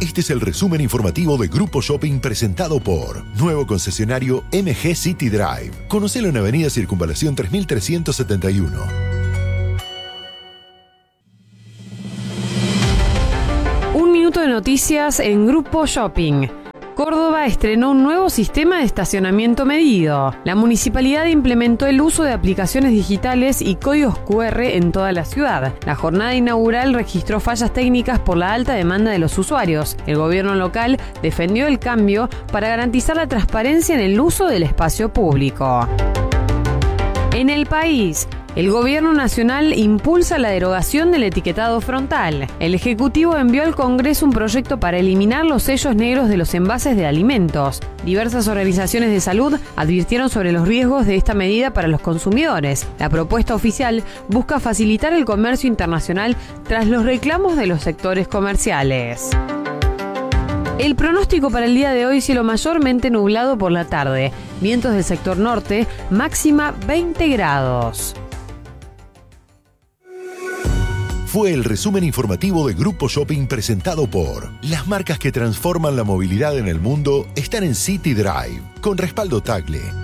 Este es el resumen informativo de Grupo Shopping presentado por nuevo concesionario MG City Drive. Conocelo en Avenida Circunvalación 3371. Un minuto de noticias en Grupo Shopping. Córdoba estrenó un nuevo sistema de estacionamiento medido. La municipalidad implementó el uso de aplicaciones digitales y códigos QR en toda la ciudad. La jornada inaugural registró fallas técnicas por la alta demanda de los usuarios. El gobierno local defendió el cambio para garantizar la transparencia en el uso del espacio público. En el país, el Gobierno Nacional impulsa la derogación del etiquetado frontal. El Ejecutivo envió al Congreso un proyecto para eliminar los sellos negros de los envases de alimentos. Diversas organizaciones de salud advirtieron sobre los riesgos de esta medida para los consumidores. La propuesta oficial busca facilitar el comercio internacional tras los reclamos de los sectores comerciales. El pronóstico para el día de hoy: cielo mayormente nublado por la tarde. Vientos del sector norte, máxima 20 grados. Fue el resumen informativo de Grupo Shopping presentado por las marcas que transforman la movilidad en el mundo están en City Drive, con respaldo Tagle.